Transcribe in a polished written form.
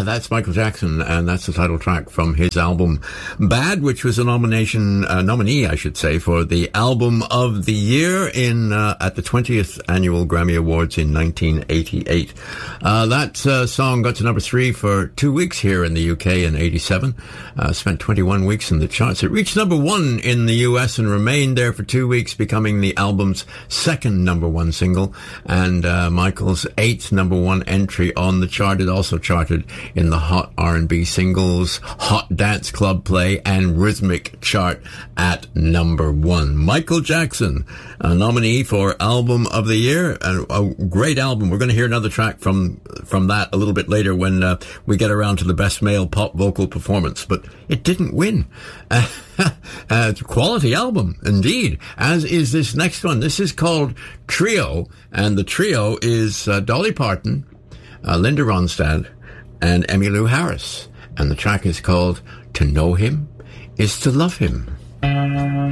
That's Michael Jackson, and that's the title track from his album Bad, which was a nominee, I should say, for the Album of the Year at the 20th Annual Grammy Awards in 1988. That song got to number 3 for 2 weeks here in the UK in 87. Spent 21 weeks in the charts. It reached number 1 in the US and remained there for 2 weeks, becoming the album's second number 1 single, and Michael's 8th number 1 entry on the chart. It also charted in the Hot R&B Singles, Hot Dance Club Play, and Rhythmic chart at number 1. Michael Jackson, a nominee for Album of the Year, a great album. We're going to hear another track from that a little bit later when we get around to the Best Male Pop Vocal Performance, but it didn't win. It's a quality album, indeed, as is this next one. This is called Trio, and the trio is Dolly Parton, Linda Ronstadt, and Emmylou Harris. And the track is called To Know Him Is to Love Him.